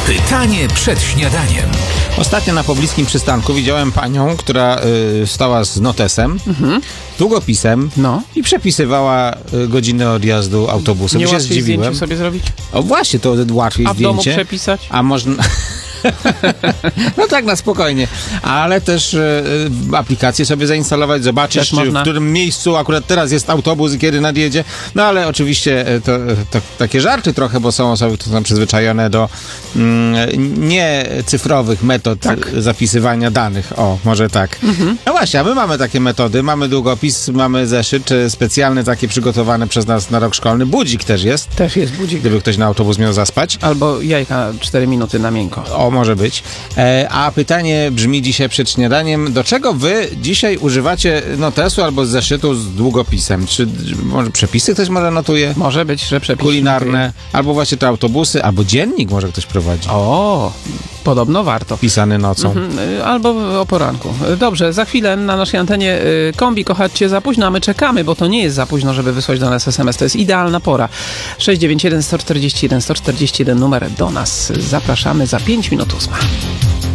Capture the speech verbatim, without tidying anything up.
Pytanie przed śniadaniem. Ostatnio na pobliskim przystanku widziałem panią, która y, stała z notesem, mhm. długopisem no. i przepisywała y, godzinę odjazdu autobusem. Nie się łatwiej zdziwiłem. zdjęcie sobie zrobić? O właśnie, to łatwiej A w zdjęcie. domu przepisać? A można... No tak, na spokojnie. Ale też y, aplikację sobie zainstalować, zobaczyć, czy, w którym miejscu akurat teraz jest autobus i kiedy nadjedzie. No ale oczywiście to, to takie żarty trochę, bo są osoby, które są przyzwyczajone do mm, niecyfrowych metod tak. zapisywania danych. O, może tak. Mhm. No właśnie, a my mamy takie metody. Mamy długopis, mamy zeszyt specjalny, takie przygotowane przez nas na rok szkolny. Budzik też jest. Też jest budzik. Gdyby ktoś na autobus miał zaspać. Albo jajka cztery minuty na miękko. O, może być. E, a pytanie brzmi dzisiaj przed śniadaniem. Do czego wy dzisiaj używacie notesu albo zeszytu z długopisem? Czy może przepisy ktoś może notuje? Może być, że przepisy. Kulinarne. Albo właśnie te autobusy, albo dziennik może ktoś prowadzi. O, podobno warto. Pisany nocą. Mhm, albo o poranku. Dobrze, za chwilę na naszej antenie kombi kochać cię za późno, a my czekamy, bo to nie jest za późno, żeby wysłać do nas es em es. To jest idealna pora. sześć dziewięć jeden, sto czterdzieści jeden, sto czterdzieści jeden numer do nas. Zapraszamy za pięć minut ósma.